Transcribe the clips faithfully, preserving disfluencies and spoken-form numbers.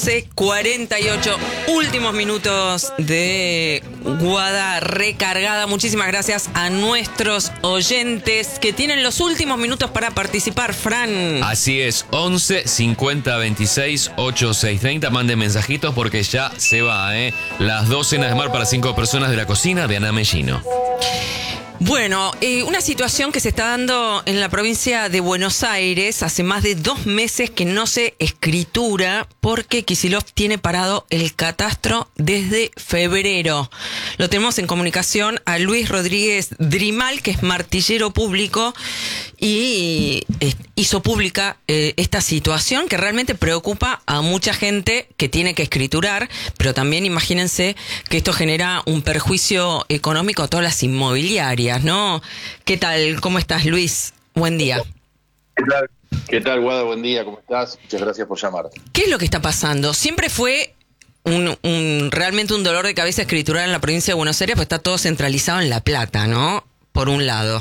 once cuarenta y ocho, últimos minutos de Guada recargada. Muchísimas gracias a nuestros oyentes que tienen los últimos minutos para participar, Fran. Así es, once cincuenta veintiséis ochenta y seis treinta. Manden mensajitos porque ya se va, ¿eh? Las dos cenas de mar para cinco personas de la cocina de Ana Mellino. Bueno, eh, una situación que se está dando en la provincia de Buenos Aires. Hace más de dos meses que no se escritura porque Kicillof tiene parado el catastro desde febrero. Lo tenemos en comunicación a Luis Rodríguez Drimal, que es martillero público, y eh, hizo pública eh, esta situación que realmente preocupa a mucha gente que tiene que escriturar, pero también imagínense que esto genera un perjuicio económico a todas las inmobiliarias, ¿no? ¿Qué tal? ¿Cómo estás, Luis? Buen día. ¿Qué tal? ¿Qué tal, Guada? Buen día, ¿cómo estás? Muchas gracias por llamar. ¿Qué es lo que está pasando? Siempre fue un, un realmente un dolor de cabeza escriturar en la provincia de Buenos Aires, porque está todo centralizado en La Plata, ¿no? Por un lado.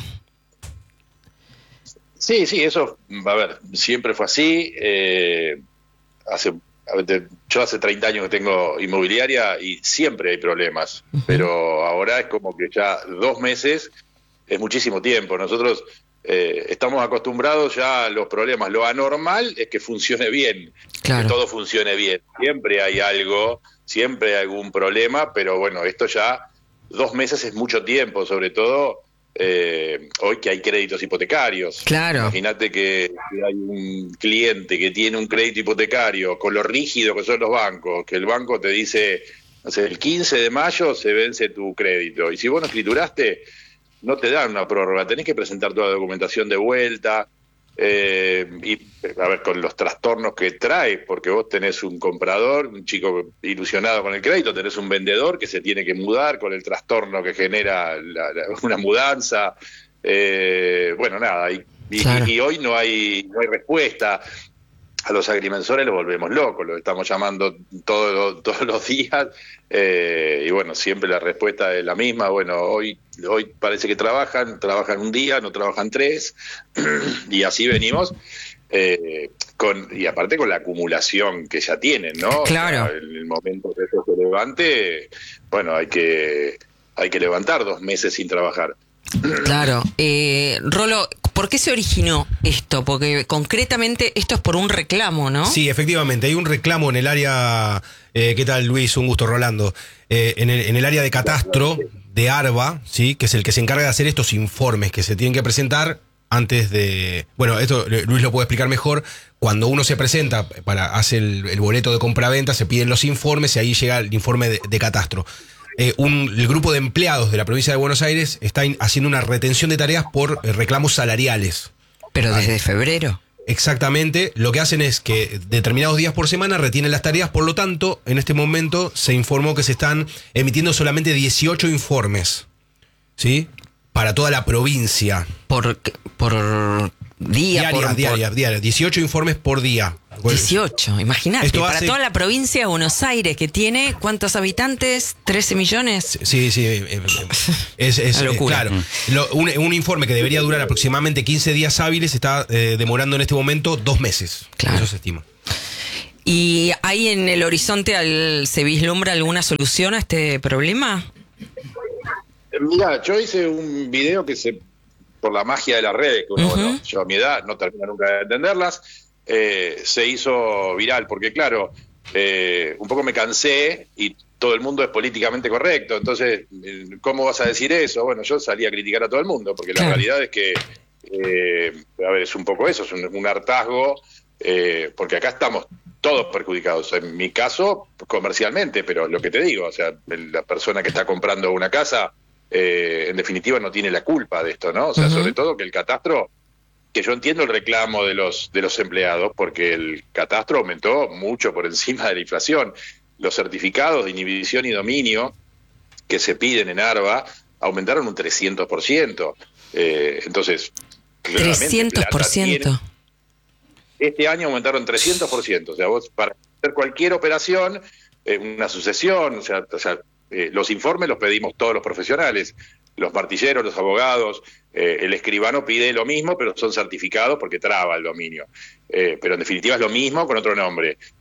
Sí, sí, eso, a ver, siempre fue así. Eh, hace, a ver, yo hace treinta años que tengo inmobiliaria y siempre hay problemas, uh-huh. Pero ahora es como que ya dos meses es muchísimo tiempo. Nosotros eh, estamos acostumbrados ya a los problemas. Lo anormal es que funcione bien, claro. Que todo funcione bien. Siempre hay algo, siempre hay algún problema, pero bueno, esto ya dos meses es mucho tiempo, sobre todo Eh, hoy que hay créditos hipotecarios. Claro. Imagínate que, que hay un cliente que tiene un crédito hipotecario con lo rígido que son los bancos, que el banco te dice, no sé, el quince de mayo se vence tu crédito, y si vos no escrituraste no te dan una prórroga, tenés que presentar toda la documentación de vuelta. Eh, y a ver, con los trastornos que trae, porque vos tenés un comprador, un chico ilusionado con el crédito, tenés un vendedor que se tiene que mudar con el trastorno que genera la, la, una mudanza. Eh, bueno, nada, y, claro. y, y hoy no hay, no hay respuesta. A los agrimensores los volvemos locos, los estamos llamando todo, todos los días, eh, y bueno, siempre la respuesta es la misma. Bueno, hoy hoy parece que trabajan, trabajan un día, no trabajan tres, y así venimos, eh, con y aparte con la acumulación que ya tienen, ¿no? Claro. O sea, en el momento que eso se levante, bueno, hay que, hay que levantar dos meses sin trabajar. Claro. Eh, Rolo, ¿por qué se originó esto? Porque concretamente esto es por un reclamo, ¿no? Sí, efectivamente, hay un reclamo en el área, eh, ¿qué tal, Luis? Un gusto, Rolando. Eh, en, el, en el área de catastro de ARBA, ¿sí? Que es el que se encarga de hacer estos informes que se tienen que presentar antes de... Bueno, esto Luis lo puede explicar mejor. Cuando uno se presenta, para hace el, el boleto de compraventa, se piden los informes y ahí llega el informe de, de catastro. Eh, un, el grupo de empleados de la provincia de Buenos Aires está in, haciendo una retención de tareas por eh, reclamos salariales. Pero desde febrero. Exactamente. Lo que hacen es que determinados días por semana retienen las tareas. Por lo tanto, en este momento se informó que se están emitiendo solamente dieciocho informes, ¿sí? Para toda la provincia. Por, por día. Diaria, por, diaria, por... diaria. dieciocho informes por día. dieciocho, imagínate, para hace... toda la provincia de Buenos Aires, que tiene, ¿cuántos habitantes? ¿trece millones? Sí, sí, es, es una locura. Claro. Lo, un, un informe que debería durar aproximadamente quince días hábiles está eh, demorando en este momento dos meses. Claro. Eso se estima. ¿Y hay en el horizonte, al, se vislumbra alguna solución a este problema? Mira, yo hice un video que se, por la magia de las redes, que uno, uh-huh. bueno, yo a mi edad no termino nunca de entenderlas, Eh, se hizo viral, porque claro, eh, un poco me cansé y todo el mundo es políticamente correcto, entonces, ¿cómo vas a decir eso? Bueno, yo salí a criticar a todo el mundo, porque la claro. realidad es que, eh, a ver, es un poco eso, es un, un hartazgo, eh, porque acá estamos todos perjudicados, en mi caso, comercialmente, pero lo que te digo, o sea, la persona que está comprando una casa, eh, en definitiva no tiene la culpa de esto, ¿no? O sea, uh-huh. sobre todo que el catastro, que yo entiendo el reclamo de los de los empleados, porque el catastro aumentó mucho por encima de la inflación. Los certificados de inhibición y dominio que se piden en ARBA aumentaron un trescientos por ciento. Eh, entonces, trescientos por ciento. Este año aumentaron trescientos por ciento. O sea, vos para hacer cualquier operación, eh, una sucesión, o sea, o sea eh, los informes los pedimos todos los profesionales. Los martilleros, los abogados, eh, el escribano pide lo mismo, pero son certificados porque traba el dominio. Eh, pero en definitiva es lo mismo con otro nombre.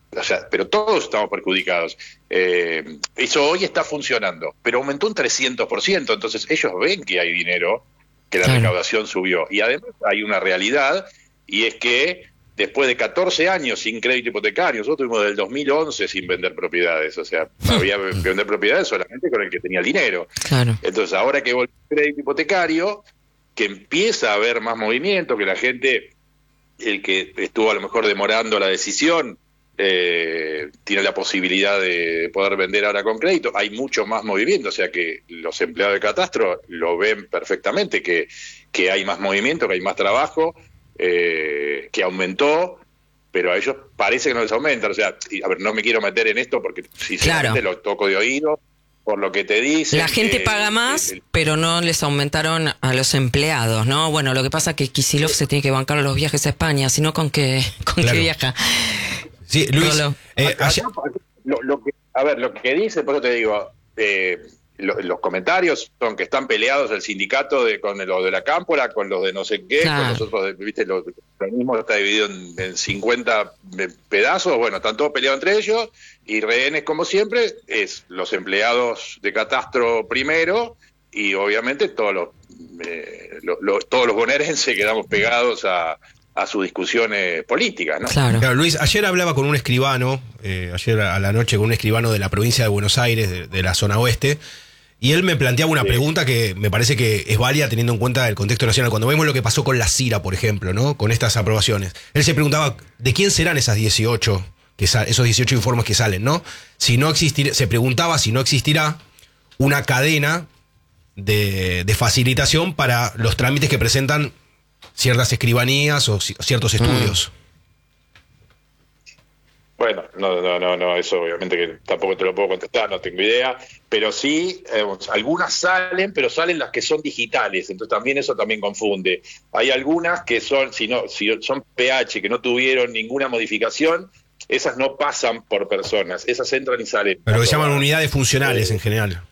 o sea, pero todos estamos perjudicados. Eh, eso hoy está funcionando, pero aumentó un trescientos por ciento, entonces ellos ven que hay dinero, que la Claro. recaudación subió. Y además hay una realidad, y es que después de catorce años sin crédito hipotecario, nosotros tuvimos del dos mil once sin vender propiedades, o sea, había que vender propiedades solamente con el que tenía el dinero. Claro. Entonces, ahora que volvió el crédito hipotecario, que empieza a haber más movimiento, que la gente, el que estuvo a lo mejor demorando la decisión, eh, tiene la posibilidad de poder vender ahora con crédito, hay mucho más movimiento, o sea que los empleados de catastro lo ven perfectamente, que, que hay más movimiento, que hay más trabajo, eh, que aumentó, pero a ellos parece que no les aumentan, o sea, y, a ver, no me quiero meter en esto porque sinceramente Claro. lo toco de oído, por lo que te dicen. La gente eh, paga más, el- pero no les aumentaron a los empleados, ¿no? Bueno, lo que pasa es que Kicillof se tiene que bancar los viajes a España, sino con qué, con Claro. qué viaja. Sí, Luis, Rolo. eh, Acá- ayer- lo, lo que, a ver, lo que dice, por eso te digo, eh, lo- los comentarios son que están peleados el sindicato de, con los de la Cámpora, con los de no sé qué, Claro. con los otros, de- viste, los- el mismo está dividido en, en cincuenta pedazos, bueno, están todos peleados entre ellos, y rehenes, como siempre, es los empleados de catastro primero, y obviamente todos los, eh, lo- lo- todos los bonaerenses quedamos pegados a, a sus discusiones políticas, ¿no? Claro. Claro, Luis, ayer hablaba con un escribano, eh, ayer a la noche con un escribano de la provincia de Buenos Aires, de, de la zona oeste, y él me planteaba una Sí. pregunta que me parece que es válida teniendo en cuenta el contexto nacional. Cuando vemos lo que pasó con la CIRA, por ejemplo, ¿no? Con estas aprobaciones, él se preguntaba de quién serán esas dieciocho, que sa- esos dieciocho informes que salen, ¿no? Si no existir, se preguntaba si no existirá una cadena de, de facilitación para los trámites que presentan ciertas escribanías o ci- ciertos estudios. Bueno, no, no, no, no, eso obviamente que tampoco te lo puedo contestar, no tengo idea, pero sí, eh, algunas salen, pero salen las que son digitales, entonces también eso también confunde. Hay algunas que son, si no, si son P H, que no tuvieron ninguna modificación, esas no pasan por personas, esas entran y salen. Pero que se llaman Aprobadas. unidades funcionales Eh, en general.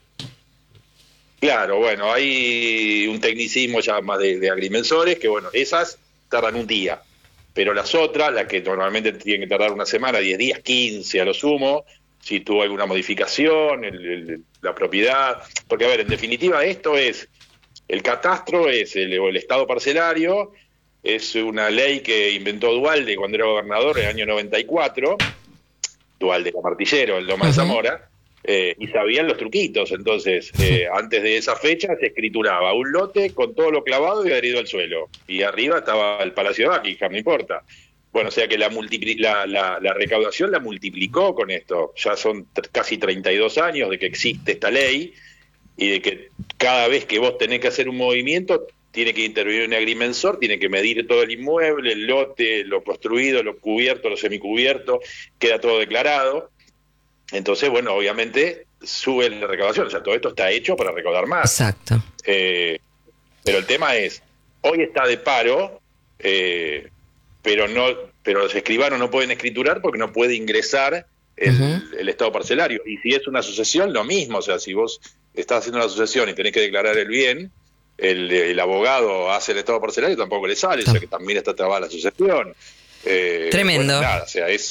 Claro, bueno, hay un tecnicismo ya más de, de agrimensores, que bueno, esas tardan un día, pero las otras, las que normalmente tienen que tardar una semana, diez días, quince a lo sumo, si tuvo alguna modificación, el- el- la propiedad, porque a ver, en definitiva esto es, el catastro es el, o el estado parcelario, es una ley que inventó Duhalde cuando era gobernador en el año noventa y cuatro, Duhalde era martillero, el Loma de Ujú. Zamora, eh, y sabían los truquitos, entonces eh, antes de esa fecha se escrituraba un lote con todo lo clavado y adherido al suelo, y arriba estaba el Palacio de Buckingham, no importa. Bueno, o sea que la, multipli- la, la, la recaudación la multiplicó con esto, ya son tr- casi treinta y dos años de que existe esta ley, y de que cada vez que vos tenés que hacer un movimiento, tiene que intervenir un agrimensor, tiene que medir todo el inmueble, el lote, lo construido, lo cubierto, lo semicubierto, queda todo declarado. Entonces, bueno, obviamente sube la recaudación, o sea, todo esto está hecho para recaudar más. Exacto. Eh, pero el tema es, hoy está de paro, eh, pero no, pero los escribanos no pueden escriturar porque no puede ingresar el, Ujú. el estado parcelario. Y si es una asociación, lo mismo, o sea, si vos estás haciendo una asociación y tenés que declarar el bien, el, el abogado hace el estado parcelario, tampoco le sale, o sea que también está trabada la asociación. Eh, Tremendo. bueno, nada, o sea, es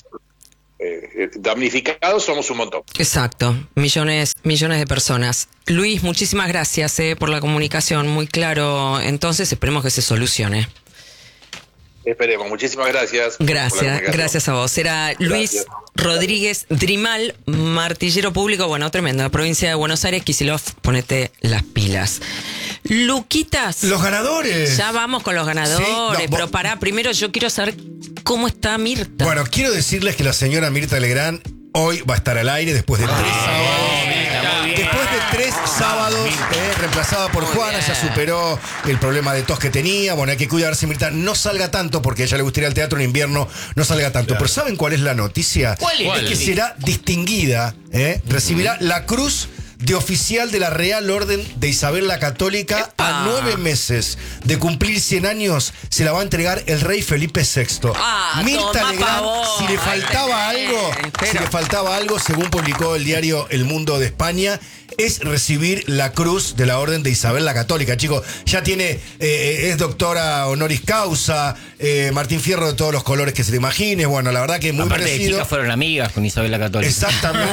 eh, damnificados somos un montón. Exacto, millones, millones de personas. Luis, muchísimas gracias eh, por la comunicación, muy claro. Entonces, esperemos que se solucione. Esperemos, muchísimas gracias. por la Gracias, comunicación. gracias a vos. Era Luis Gracias. Rodríguez Drimal, martillero público, bueno, tremendo, la provincia de Buenos Aires. Kicillof, ponete las pilas. Luquitas, Los ganadores. ya vamos con los ganadores, Sí, no, pero vos- pará, primero yo quiero saber cómo está Mirta. Bueno, quiero decirles que la señora Mirta Legrand hoy va a estar al aire después de tres sábados. Después de tres sábados, eh, reemplazada por Muy Juana, bien. ya superó el problema de tos que tenía. Bueno, hay que cuidarse, Mirta. No salga tanto, porque a ella le gustaría el teatro en invierno, no salga tanto. Pero ¿saben cuál es la noticia? ¿Cuál es? Es que será distinguida, eh, recibirá la Cruz de oficial de la Real Orden de Isabel la Católica. ¡Epa! A nueve meses de cumplir cien años se la va a entregar el rey Felipe sexto. Ah, Mirta toma Legrand, pavón. si le faltaba Ay, algo, pero- si le faltaba algo, según publicó el diario El Mundo de España, es recibir la cruz de la Orden de Isabel la Católica. Chicos, ya tiene, eh, es doctora honoris causa, eh, Martín Fierro de todos los colores que se le imagine. Bueno, la verdad que muy Aparte de merecido. chicas fueron amigas con Isabel la Católica. Exactamente.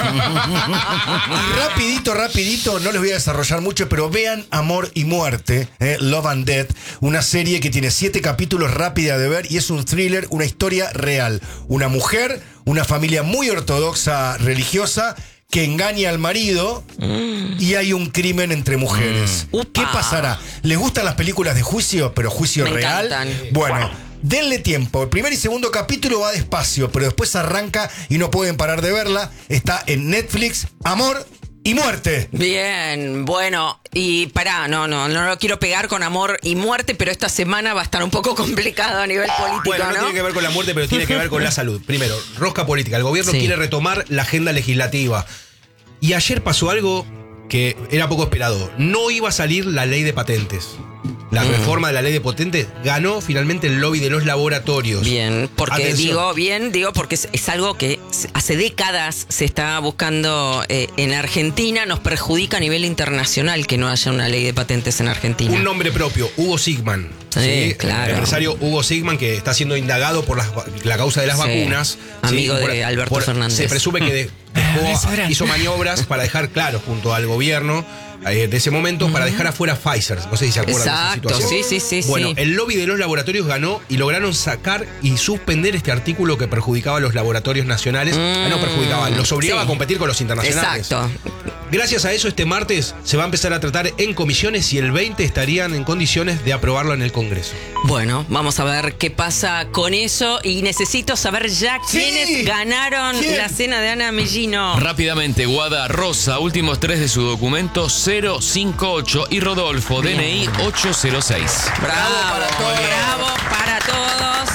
Y rapidito, rapidito, no les voy a desarrollar mucho, pero vean Amor y Muerte, eh, Love and Death, una serie que tiene siete capítulos, rápida de ver, y es un thriller, una historia real. Una mujer, una familia muy ortodoxa religiosa, que engaña al marido y hay un crimen entre mujeres. Mm. ¿Qué Upa. pasará? ¿Les gustan las películas de juicio, pero juicio Me real? encantan. Bueno, denle tiempo. El primer y segundo capítulo va despacio, pero después arranca y no pueden parar de verla. Está en Netflix, Amor y Muerte. Bien, bueno, y pará, no, no, no lo quiero pegar con Amor y Muerte, pero esta semana va a estar un poco complicado a nivel político, Bueno, no, ¿no? tiene que ver con la muerte, pero tiene que ver con la salud. Primero, rosca política. El gobierno Sí. quiere retomar la agenda legislativa. Y ayer pasó algo que era poco esperado. No iba a salir la ley de patentes. La Mm. reforma de la ley de patentes ganó finalmente el lobby de los laboratorios. Bien, porque Atención. digo, bien, digo, porque es, es algo que se- hace décadas se está buscando eh, en Argentina, nos perjudica a nivel internacional que no haya una ley de patentes en Argentina. Un nombre propio, Hugo Sigman. Sí, claro. El empresario Hugo Sigman, que está siendo indagado por las- la causa de las Sí. vacunas. Amigo Sí, de Alberto Fernández. Se presume que de- dejó- hizo maniobras para dejar claro junto al gobierno eh, de ese momento para dejar afuera Pfizer. No sé si se acuerdan Exacto, de esa situación. sí, sí, sí, Bueno, sí. el lobby de los laboratorios ganó y lograron sacar y suspender este artículo que perjudicaba a los laboratorios nacionales. Ah, no perjudicaba, los obligaba sí. a competir con los internacionales. Exacto. Gracias a eso, este martes se va a empezar a tratar en comisiones y el veinte estarían en condiciones de aprobarlo en el Congreso. Bueno, vamos a ver qué pasa con eso y necesito saber ya Sí. quiénes ganaron ¿Quién? la cena de Ana Mellino. Rápidamente, Guada Rosa, últimos tres de su documento cero cinco ocho y Rodolfo, D N I ocho cero seis. Bravo, para todos. bravo para todos.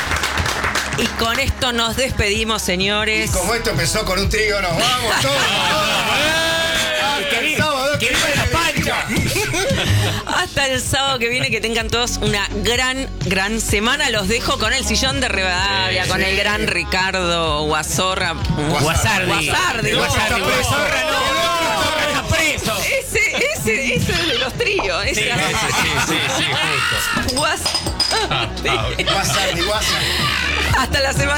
Y con esto nos despedimos, señores. Como esto empezó con un trío, nos vamos todos. Hasta el sábado que viene. Hasta el sábado que viene, que tengan todos una gran, gran semana. Los dejo con el sillón de Rivadavia, Sí, con sí. el gran Ricardo Guazorra. Guasardi. Guasardi, El otro está Guasardi. preso. ¡Está preso! Ese, ese, ese es de los tríos. Ese. sí, sí, sí, justo. Guas- Guasardi, Guasardi. Hasta la semana.